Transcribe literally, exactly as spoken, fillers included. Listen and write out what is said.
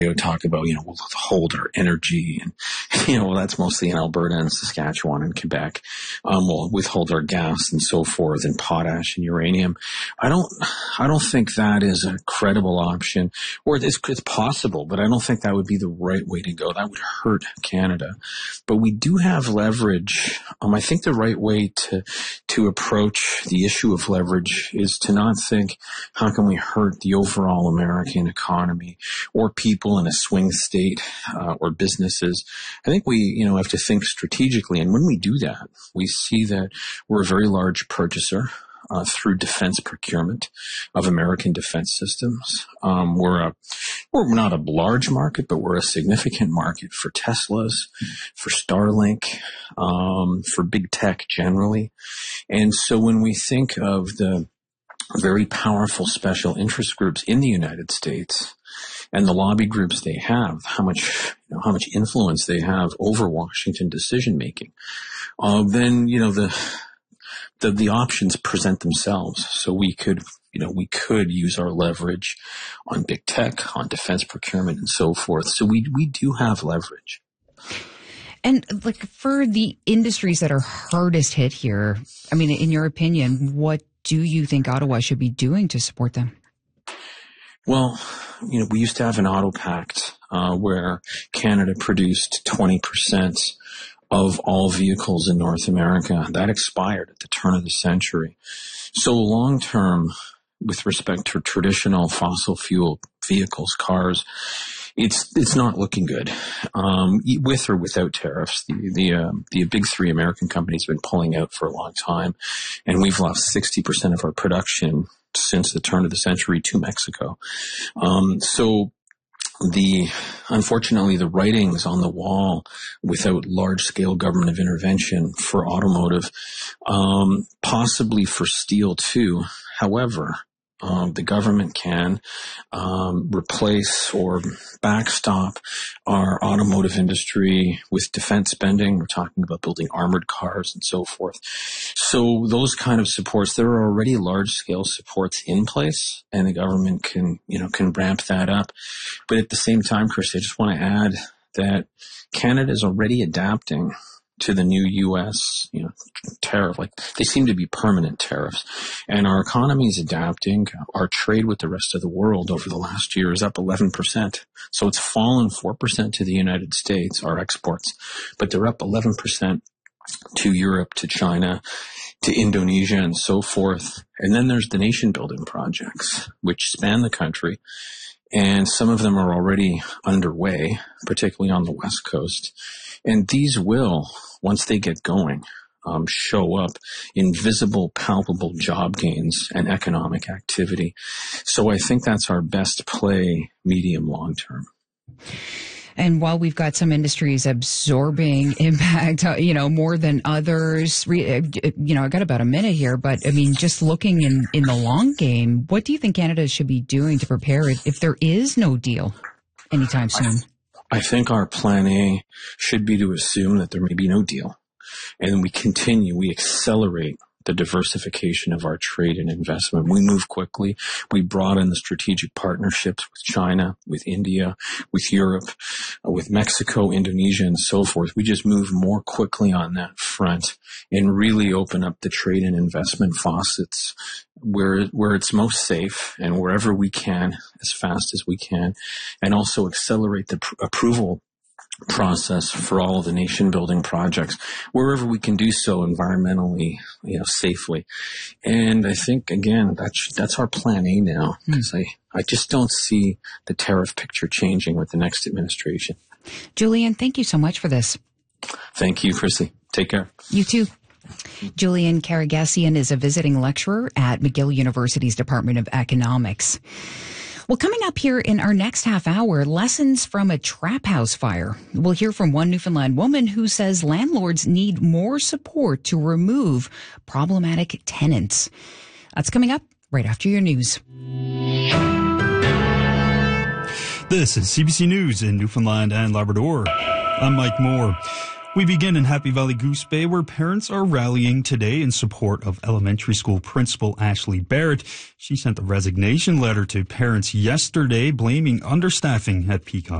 talk about, you know, we'll withhold our energy and, you know, well, that's mostly in Alberta and Saskatchewan and Quebec. Um, we'll withhold our gas and so forth and potash and uranium. I don't, I don't think that is a credible option, or it's, it's possible, but I don't think that would be the right way to go. That would hurt Canada. But we do have leverage. Um, I think the right way to, to approach the issue of leverage is to not think, how can we hurt the overall American economy or people in a swing state, uh, or businesses. I think we, you know, have to think strategically. And when we do that, we see that we're a very large purchaser uh, through defense procurement of American defense systems. Um, we're a, we're not a large market, but we're a significant market for Teslas, for Starlink, um, for big tech generally. And so when we think of the very powerful special interest groups in the United States and the lobby groups they have, how much, you know, how much influence they have over Washington decision making, uh, then, you know, the, the, the options present themselves. So we could, you know, we could use our leverage on big tech, on defense procurement and so forth. So we, we do have leverage. And like for the industries that are hardest hit here, I mean, in your opinion, what do you think Ottawa should be doing to support them? Well, you know, we used to have an auto pact uh, where Canada produced twenty percent of all vehicles in North America. That expired at the turn of the century. So long term, with respect to traditional fossil fuel vehicles, cars, it's it's not looking good, um, with or without tariffs. The the uh, the big three American companies have been pulling out for a long time, and we've lost sixty percent of our production since the turn of the century to Mexico. Um, so the unfortunately the writings on the wall without large scale government of intervention for automotive, um, possibly for steel too. However, Um, the government can um, replace or backstop our automotive industry with defense spending. We're talking about building armored cars and so forth. So those kind of supports, there are already large-scale supports in place, and the government can, you know, can ramp that up. But at the same time, Chris, I just want to add that Canada is already adapting to the new U S, you know, tariff. Like, they seem to be permanent tariffs. And our economy is adapting. Our trade with the rest of the world over the last year is up eleven percent. So it's fallen four percent to the United States, our exports, but they're up eleven percent to Europe, to China, to Indonesia, and so forth. And then there's the nation building projects, which span the country. And some of them are already underway, particularly on the West Coast. And these will, once they get going, um, show up in visible, palpable job gains and economic activity. So I think that's our best play, medium, long term. And while we've got some industries absorbing impact, uh, you know, more than others, re, you know, I got about a minute here, but I mean, just looking in, in the long game, what do you think Canada should be doing to prepare if, if there is no deal anytime soon? I, I think our plan A should be to assume that there may be no deal. And we continue, we accelerate the diversification of our trade and investment. We move quickly. We broaden the strategic partnerships with China, with India, with Europe, uh, with Mexico, Indonesia, and so forth. We just move more quickly on that front and really open up the trade and investment faucets where, where it's most safe and wherever we can, as fast as we can, and also accelerate the pr- approval process for all of the nation building projects wherever we can do so environmentally, you know, safely. And I think, again, that's, that's our plan A now, because mm. I, I just don't see the tariff picture changing with the next administration. Julian, thank you so much for this. Thank you, Chrissy. Take care. You too. Julian Karagassian is a visiting lecturer at McGill University's Department of Economics. Well, coming up here in our next half hour, lessons from a trap house fire. We'll hear from one Newfoundland woman who says landlords need more support to remove problematic tenants. That's coming up right after your news. This is C B C News in Newfoundland and Labrador. I'm Mike Moore. We begin in Happy Valley Goose Bay, where parents are rallying today in support of elementary school principal Ashley Barrett. She sent a resignation letter to parents yesterday, blaming understaffing at Peacock